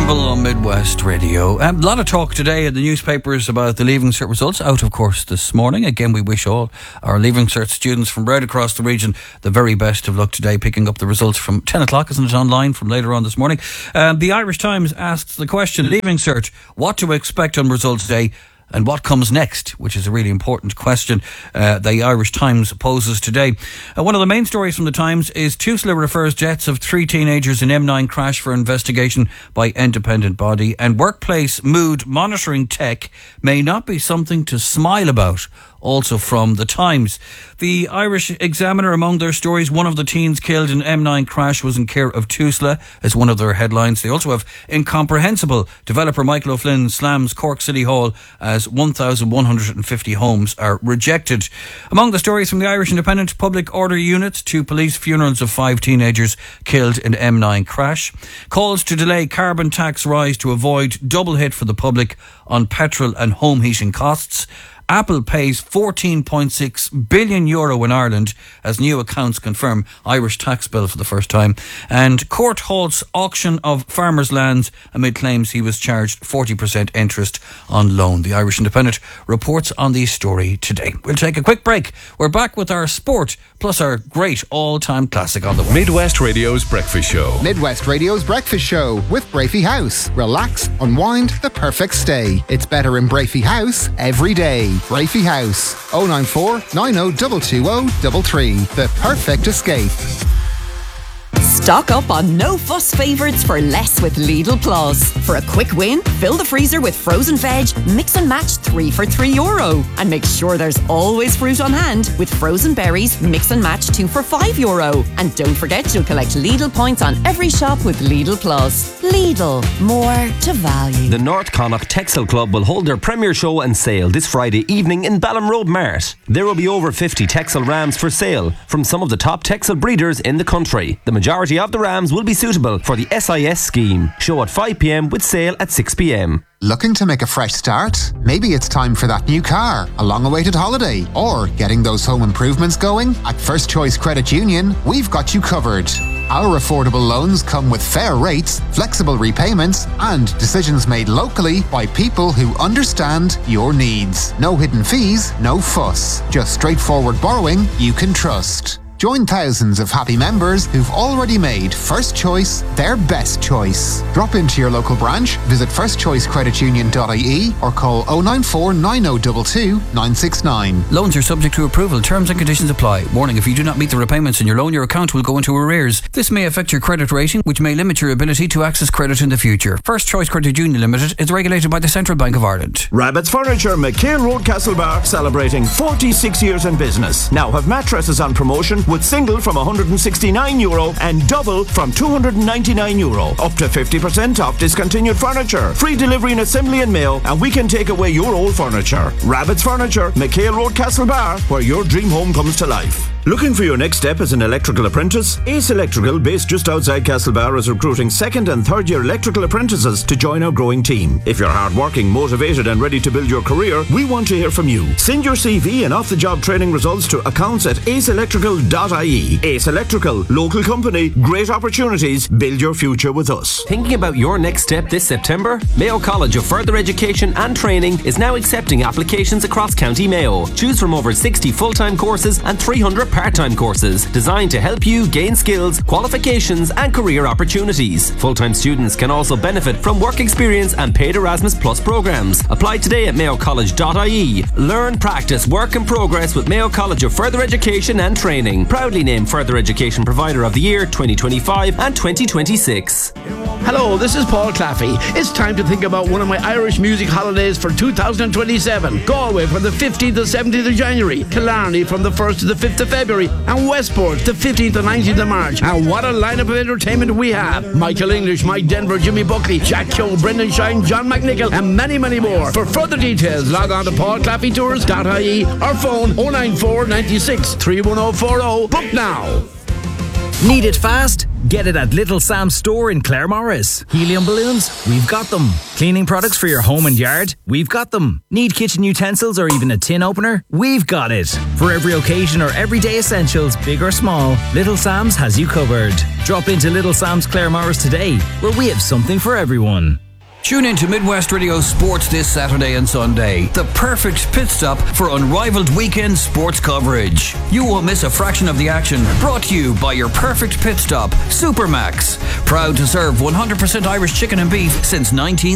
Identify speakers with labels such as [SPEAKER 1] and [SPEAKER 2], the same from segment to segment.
[SPEAKER 1] Campbell on Midwest Radio. A lot of talk today in the newspapers about the Leaving Cert results out, of course, this morning. Again, we wish all our Leaving Cert students from right across the region the very best of luck today, picking up the results from 10 o'clock, isn't it, online from later on this morning. The Irish Times asks the question, Leaving Cert, what to expect on results day? And what comes next, which is a really important question the Irish Times poses today. One of the main stories from the Times is TUSLA refers deaths of 3 teenagers in M9 crash for investigation by independent body, and workplace mood monitoring tech may not be something to smile about. Also from the Times. The Irish Examiner, among their stories, one of the teens killed in M9 crash was in care of TUSLA, as one of their headlines. They also have incomprehensible. Developer Michael O'Flynn slams Cork City Hall as 1,150 homes are rejected. Among the stories from the Irish Independent, public order units to police funerals of 5 teenagers killed in M9 crash. Calls to delay carbon tax rise to avoid double hit for the public on petrol and home heating costs. Apple pays €14.6 billion in Ireland as new accounts confirm Irish tax bill for the first time. And court halts auction of farmers' lands amid claims he was charged 40% interest on loan. The Irish Independent reports on the story today. We'll take a quick break. We're back with our sport plus our great all-time classic on the way.
[SPEAKER 2] Midwest Radio's Breakfast Show.
[SPEAKER 3] Midwest Radio's Breakfast Show with Brafey House. Relax, unwind, the perfect stay. It's better in Brafey House every day. Brafey House, 094 90 220 The perfect escape.
[SPEAKER 4] Stock up on no-fuss favourites for less with Lidl Plus. For a quick win, fill the freezer with frozen veg, mix and match 3 for €3. And make sure there's always fruit on hand with frozen berries, mix and match 2 for €5. And don't forget you'll collect Lidl points on every shop with Lidl Plus. Lidl, more to value.
[SPEAKER 5] The North Connacht Textile Club will hold their premier show and sale this Friday evening in Ballinrobe Mart. There will be over 50 textile rams for sale from some of the top textile breeders in the country. The majority of the rams will be suitable for the SIS scheme. Show at 5 p.m. with sale at 6 p.m.
[SPEAKER 3] Looking to make a fresh start? Maybe it's time for that new car, a long-awaited holiday, or getting those home improvements going? At First Choice Credit Union, we've got you covered. Our affordable loans come with fair rates, flexible repayments, and decisions made locally by people who understand your needs. No hidden fees, no fuss. Just straightforward borrowing you can trust. Join thousands of happy members who've already made First Choice their best choice. Drop into your local branch, visit firstchoicecreditunion.ie or call 094 9022 969.
[SPEAKER 1] Loans are subject to approval. Terms and conditions apply. Warning, if you do not meet the repayments in your loan, your account will go into arrears. This may affect your credit rating, which may limit your ability to access credit in the future. First Choice Credit Union Limited is regulated by the Central Bank of Ireland.
[SPEAKER 6] Rabbit's Furniture, McHale Road, Castlebar, celebrating 46 years in business. Now have mattresses on promotion with single from €169 and double from €299. Up to 50% off discontinued furniture. Free delivery and assembly and mail, and we can take away your old furniture. Rabbit's Furniture, McHale Road, Castlebar, where your dream home comes to life. Looking for your next step as an electrical apprentice? Ace Electrical, based just outside Castlebar, is recruiting second and third year electrical apprentices to join our growing team. If you're hardworking, motivated and ready to build your career, we want to hear from you. Send your CV and off-the-job training results to accounts@aceelectrical.ie. Ace Electrical, local company, great opportunities, build your future with us.
[SPEAKER 5] Thinking about your next step this September? Mayo College of Further Education and Training is now accepting applications across County Mayo. Choose from over 60 full-time courses and 300 part-time courses designed to help you gain skills, qualifications and career opportunities. Full-time students can also benefit from work experience and paid Erasmus Plus programs. Apply today at mayocollege.ie. Learn, practice, work and progress with Mayo College of Further Education and Training. Proudly named Further Education Provider of the Year 2025 and 2026.
[SPEAKER 7] Hello, this is Paul Claffey. It's time to think about one of my Irish music holidays for 2027. Galway from the 15th to 17th of January. Killarney from the 1st to the 5th of February. And Westport the 15th and 19th of March. And what a lineup of entertainment we have. Michael English, Mike Denver, Jimmy Buckley, Jack Young, Brendan Shine, John McNichol and many, many more. For further details, log on to paulclaffeytours.ie or phone 094 96 31040. Book now.
[SPEAKER 8] Need it fast? Get it at Little Sam's store in Claremorris. Helium balloons? We've got them. Cleaning products for your home and yard? We've got them. Need kitchen utensils or even a tin opener? We've got it. For every occasion or everyday essentials, big or small, Little Sam's has you covered. Drop into Little Sam's Claremorris today, where we have something for everyone.
[SPEAKER 1] Tune in to Midwest Radio Sports this Saturday and Sunday. The perfect pit stop for unrivaled weekend sports coverage. You won't miss a fraction of the action. Brought to you by your perfect pit stop, Supermax. Proud to serve 100% Irish chicken and beef since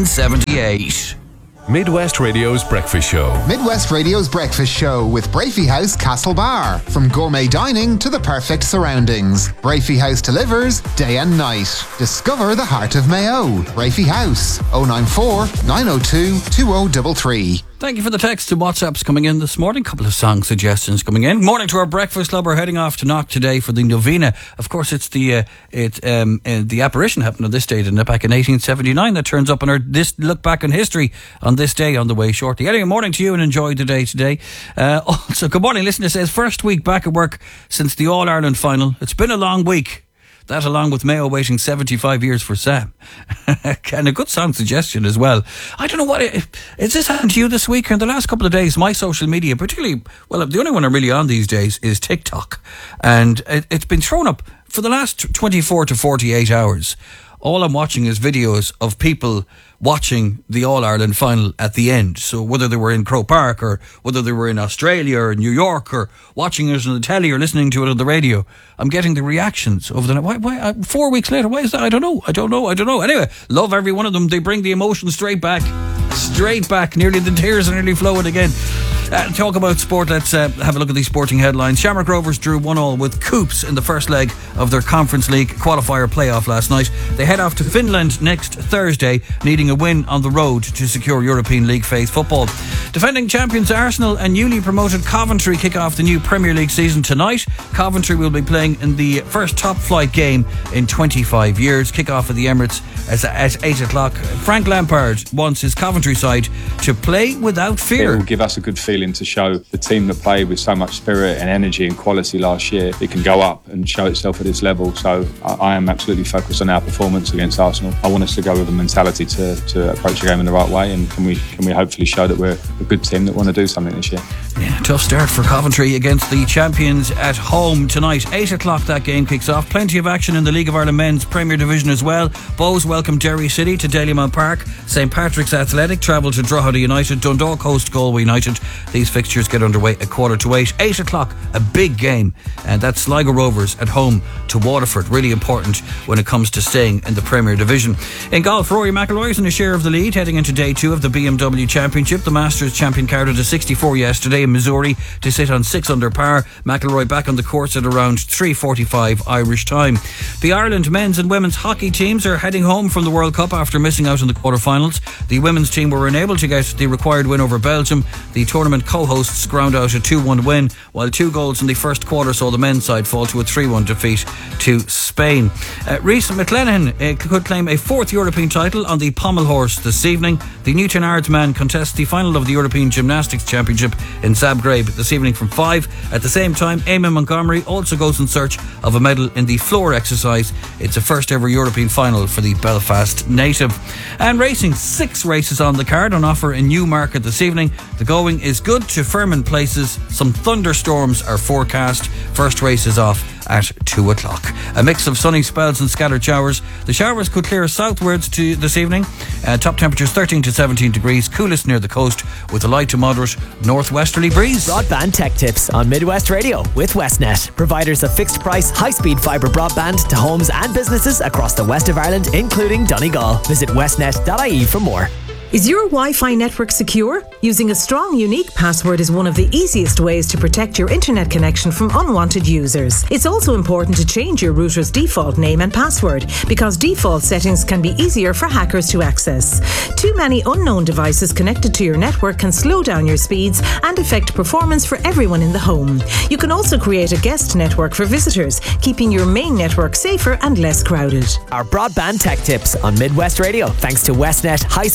[SPEAKER 1] 1978.
[SPEAKER 2] Midwest Radio's Breakfast Show.
[SPEAKER 3] Midwest Radio's Breakfast Show with Brafey House Castlebar. From gourmet dining to the perfect surroundings, Brafey House delivers day and night. Discover the heart of Mayo. Brafey House, 094 902 2033.
[SPEAKER 1] Thank you for the texts and WhatsApps coming in this morning. Couple of song suggestions coming in. Morning to our breakfast club. We're heading off to Knock today for the Novena. Of course, it's the apparition happened on this day, didn't it? Back in 1879. That turns up on this look back in history on this day on the way shortly. Anyway, morning to you and enjoy the day today. Also, good morning. Listener says, first week back at work since the All-Ireland final. It's been a long week. That along with Mayo waiting 75 years for Sam. And a good song suggestion as well. I don't know what... Is this happened to you this week? In the last couple of days, my social media, particularly... Well, the only one I'm really on these days is TikTok. And it's been thrown up for the last 24 to 48 hours. All I'm watching is videos of people watching the All-Ireland final at the end. So whether they were in Croke Park or whether they were in Australia or New York or watching it on the telly or listening to it on the radio, I'm getting the reactions over the night. Why 4 weeks later? Why is that? I don't know. Anyway, love every one of them. They bring the emotion straight back. Nearly the tears are nearly flowing again. Talk about sport. Let's have a look at these sporting headlines. Shamrock Rovers drew 1-1 with Coops in the first leg of their Conference League qualifier playoff last night. They head off to Finland next Thursday, needing a win on the road to secure European League phase football. Defending champions Arsenal and newly promoted Coventry kick off the new Premier League season tonight. Coventry will be playing in the first top flight game in 25 years. Kick off at the Emirates at 8 o'clock. Frank Lampard wants his Coventry side to play without fear.
[SPEAKER 9] It will give us a good feeling to show the team that played with so much spirit and energy and quality last year, it can go up and show itself at this level. So I am absolutely focused on our performance against Arsenal. I want us to go with a mentality to approach the game in the right way, and can we hopefully show that we're a good team that want to do something this year.
[SPEAKER 1] Yeah, tough start for Coventry against the champions at home tonight. 8 o'clock that game kicks off. Plenty of action in the League of Ireland Men's Premier Division as well. Bows welcome Derry City to Dalymount Park. St Patrick's Athletic travel to Drogheda United. Dundalk host Galway United. These fixtures get underway at 7:45. 8 o'clock, a big game, and that's Sligo Rovers at home to Waterford. Really important when it comes to staying in the Premier Division. In golf, Rory McIlroy is in a share of the lead heading into day 2 of the BMW Championship. The Masters champion carded a 64 yesterday in Missouri to sit on 6 under par. McIlroy back on the course at around 3:45 Irish time. The Ireland men's and women's hockey teams are heading home from the World Cup after missing out in the quarterfinals. The women's team were unable to get the required win over Belgium. The tournament co-hosts ground out a 2-1 win, while 2 goals in the first quarter saw the men's side fall to a 3-1 defeat to Spain. Rhys McLennan could claim a 4th European title on the pommel horse this evening. The Newton Ards man contests the final of the European Gymnastics Championship in Zagreb this evening from 5. At the same time, Eamon Montgomery also goes in search of a medal in the floor exercise. It's a first ever European final for the Belfast native. And racing, 6 races on the card on offer in Newmarket this evening. The going is good to firm in places. Some thunderstorms are forecast. First race is off at 2 o'clock. A mix of sunny spells and scattered showers. The showers could clear southwards to this evening. Top temperatures 13 to 17 degrees. Coolest near the coast with a light to moderate northwesterly breeze.
[SPEAKER 10] Broadband tech tips on Midwest Radio with Westnet. Providers of fixed price, high-speed fibre broadband to homes and businesses across the west of Ireland, including Donegal. Visit westnet.ie for more.
[SPEAKER 11] Is your Wi-Fi network secure? Using a strong, unique password is one of the easiest ways to protect your internet connection from unwanted users. It's also important to change your router's default name and password, because default settings can be easier for hackers to access. Too many unknown devices connected to your network can slow down your speeds and affect performance for everyone in the home. You can also create a guest network for visitors, keeping your main network safer and less crowded.
[SPEAKER 10] Our broadband tech tips on Midwest Radio, thanks to Westnet high-speed fixed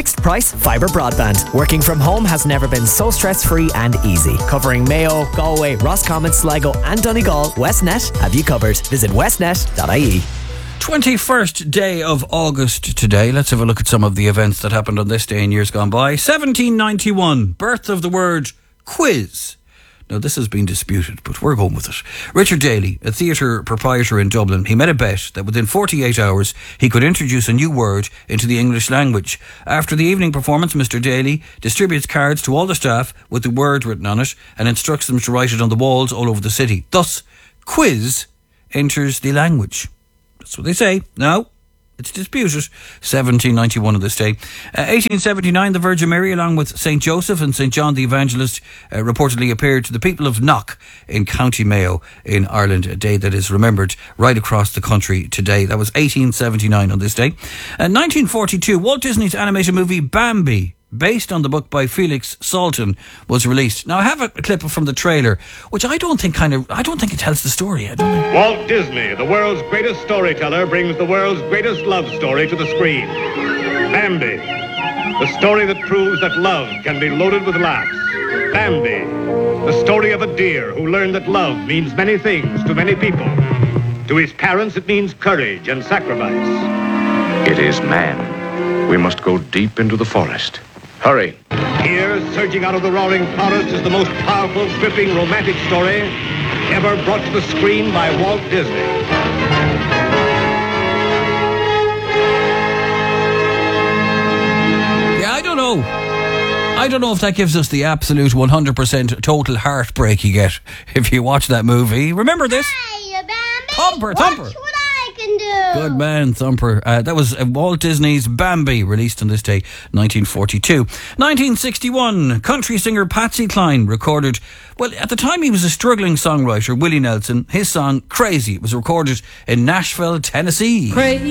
[SPEAKER 10] fixed price fibre broadband. Working from home has never been so stress-free and easy. Covering Mayo, Galway, Roscommon, Sligo and Donegal, Westnet have you covered. Visit westnet.ie.
[SPEAKER 1] 21st day of August today. Let's have a look at some of the events that happened on this day in years gone by. 1791, birth of the word quiz. Now, this has been disputed, but we're going with it. Richard Daly, a theatre proprietor in Dublin, he made a bet that within 48 hours he could introduce a new word into the English language. After the evening performance, Mr. Daly distributes cards to all the staff with the word written on it and instructs them to write it on the walls all over the city. Thus, quiz enters the language. That's what they say. Now, it's disputed. 1791 on this day. 1879, the Virgin Mary, along with St. Joseph and St. John the Evangelist, reportedly appeared to the people of Knock in County Mayo in Ireland, a day that is remembered right across the country today. That was 1879 on this day. 1942, Walt Disney's animated movie Bambi, based on the book by Felix Salten, was released. Now, I have a clip from the trailer, which I don't think it tells the story.
[SPEAKER 12] Walt Disney, the world's greatest storyteller, brings the world's greatest love story to the screen. Bambi, the story that proves that love can be loaded with laughs. Bambi, the story of a deer who learned that love means many things to many people. To his parents, it means courage and sacrifice.
[SPEAKER 13] It is man. We must go deep into the forest. Hurry.
[SPEAKER 12] Here, surging out of the roaring forest, is the most powerful, gripping, romantic story ever brought to the screen by Walt Disney.
[SPEAKER 1] Yeah, I don't know if that gives us the absolute 100% total heartbreak you get if you watch that movie. Remember this?
[SPEAKER 14] Hey, Bambi.
[SPEAKER 1] Thumper.
[SPEAKER 14] Watch what I can do.
[SPEAKER 1] Good man, Thumper. That was Walt Disney's Bambi, released on this day, 1942. 1961, country singer Patsy Cline recorded, well, at the time he was a struggling songwriter, Willie Nelson, his song Crazy. It was recorded in Nashville, Tennessee.
[SPEAKER 15] Crazy.